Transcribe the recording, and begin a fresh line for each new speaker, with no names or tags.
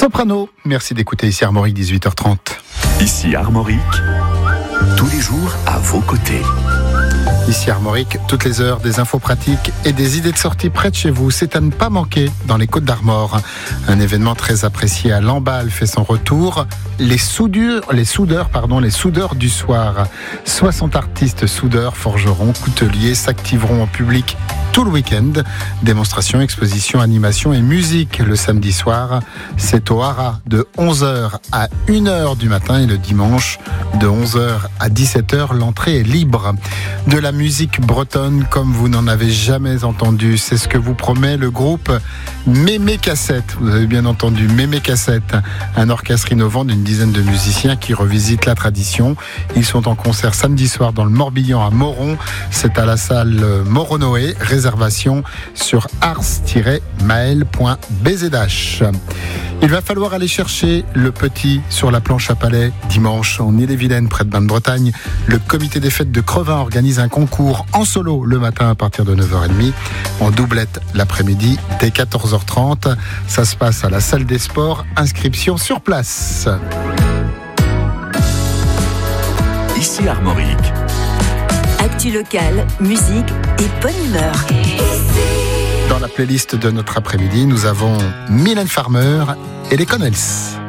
Soprano, merci d'écouter ici Armorique 18h30.
Ici Armorique, tous les jours à vos côtés.
Ici Armorique, toutes les heures, des infos pratiques et des idées de sortie près de chez vous. C'est à ne pas manquer dans les Côtes d'Armor. Un événement très apprécié à Lamballe fait son retour. Les soudeurs du soir. 60 artistes soudeurs, forgerons, couteliers s'activeront en public tout le week-end. Démonstrations, expositions, animations et musique le samedi soir. C'est au Haras de 11h à 1h du matin et le dimanche de 11h à 17h. L'entrée est libre. De la musique bretonne comme vous n'en avez jamais entendu. C'est ce que vous promet le groupe Mémé Cassette. Vous avez bien entendu, Mémé Cassette. Un orchestre innovant d'une dizaine de musiciens qui revisitent la tradition. Ils sont en concert samedi soir dans le Morbihan à Moron. C'est à la salle Moronoé. Réservation sur ars-mael.bzh. Il va falloir aller chercher le petit sur la planche à Palais dimanche en Ille-et-Vilaine près de Bain-de-Bretagne. Le comité des fêtes de Crevin organise un concours en solo le matin à partir de 9h30, en doublette l'après-midi dès 14h30. Ça se passe à la salle des sports, inscription sur place.
Ici Armorique.
Actu locale, musique et bonne humeur.
Dans la playlist de notre après-midi, nous avons Mylène Farmer et les Connells.